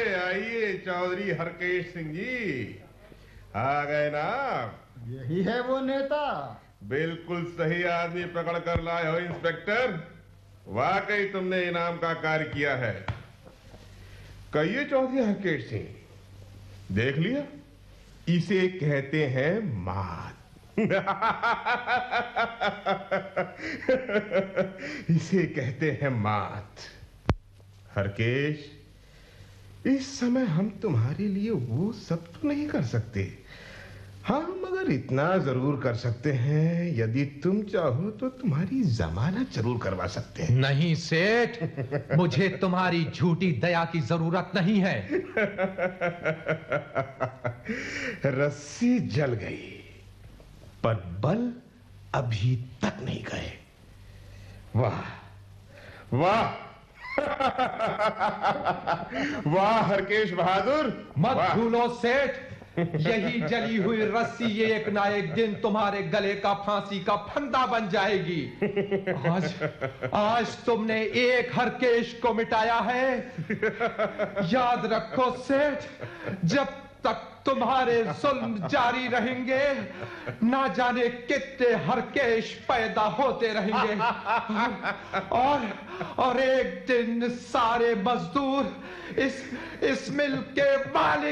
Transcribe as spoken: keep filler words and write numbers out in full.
आइए चौधरी हरकेश सिंह जी, आ गए ना? यही है वो नेता। बिल्कुल सही आदमी पकड़ कर लाए हो इंस्पेक्टर। वाकई तुमने इनाम का कार्य किया है। कहिए चौधरी हरकेश सिंह, देख लिया? इसे कहते हैं मात। इसे कहते हैं मात। हरकेश, इस समय हम तुम्हारे लिए वो सब तो नहीं कर सकते। हाँ, मगर इतना जरूर कर सकते हैं, यदि तुम चाहो तो तुम्हारी जमानत जरूर करवा सकते हैं। नहीं सेठ, मुझे तुम्हारी झूठी दया की जरूरत नहीं है। रस्सी जल गई, पर बल अभी तक नहीं गए। वाह वाह वाह हरकेश बहादुर, मत वाह। भूलो सेठ, यही जली हुई रस्सी ये एक ना एक दिन तुम्हारे गले का फांसी का फंदा बन जाएगी। आज आज तुमने एक हरकेश को मिटाया है। याद रखो सेठ, जब तक तुम्हारे जुल्म जारी रहेंगे, ना जाने कितने हरकेश पैदा होते रहेंगे। और और एक दिन सारे मजदूर इस इस मिल के मालिक